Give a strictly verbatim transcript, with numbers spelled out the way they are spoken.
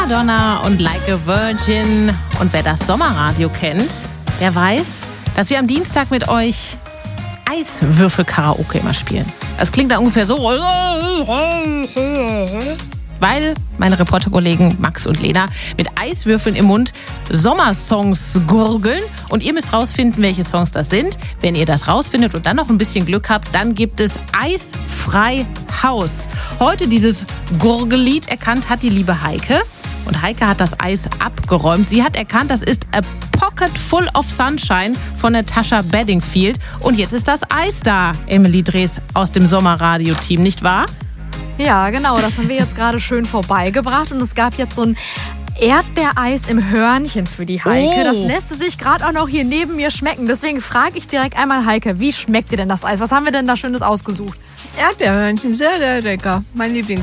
Madonna und Like a Virgin. Und wer das Sommerradio kennt, der weiß, dass wir am Dienstag mit euch Eiswürfel-Karaoke immer spielen. Das klingt dann ungefähr so, weil meine Reporterkollegen Max und Lena mit Eiswürfeln im Mund Sommersongs gurgeln. Und ihr müsst rausfinden, welche Songs das sind. Wenn ihr das rausfindet und dann noch ein bisschen Glück habt, dann gibt es Eisfrei Haus. Heute dieses Gurgellied erkannt hat die liebe Heike. Und Heike hat das Eis abgeräumt. Sie hat erkannt, das ist A Pocket Full of Sunshine von Natasha Bedingfield. Und jetzt ist das Eis da, Emily Drees aus dem Sommerradio-Team, nicht wahr? Ja, genau. Das haben wir jetzt gerade schön vorbeigebracht. Und es gab jetzt so ein Erdbeereis im Hörnchen für die Heike. Oh. Das lässt sie sich gerade auch noch hier neben mir schmecken. Deswegen frage ich direkt einmal Heike, wie schmeckt dir denn das Eis? Was haben wir denn da Schönes ausgesucht? Erdbeerhörnchen, sehr, sehr lecker. Mein Lieblings.